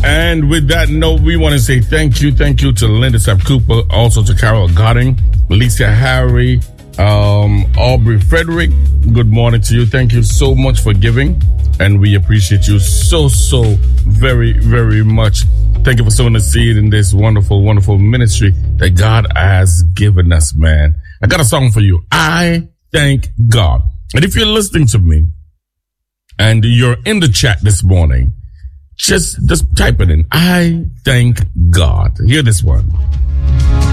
And with that note, we want to say thank you. Thank you to Linda Sapp Cooper, also to Carol Godding, Lisa Harry, Aubrey Frederick. Good morning to you. Thank you so much for giving. And we appreciate you so very, very much. Thank you for sowing the seed in this wonderful, wonderful ministry that God has given us, man. I got a song for you. I thank God. And if you're listening to me and you're in the chat this morning, just type it in. I thank God. Hear this one.